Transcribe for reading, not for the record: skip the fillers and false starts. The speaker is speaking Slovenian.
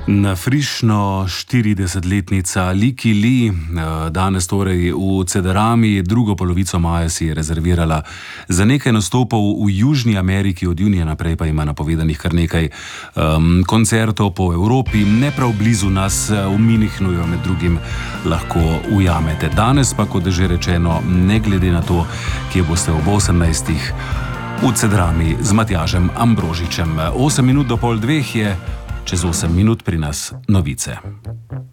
Na frišno 40-letnica Liki Lee danes torej v Cedarami drugo polovico maja si je rezervirala za nekaj nastopov v Južni Ameriki, od junija naprej pa ima napovedanih kar nekaj koncertov po Evropi, ne prav blizu nas, v Münchnu jo med drugim lahko ujamete. Danes pa, kot je že rečeno, ne glede na to, kje boste ob 18. v Cedarami z Matjažem Ambrožičem. 8 minut do pol dveh je. Čez 8 minut pri nas novice.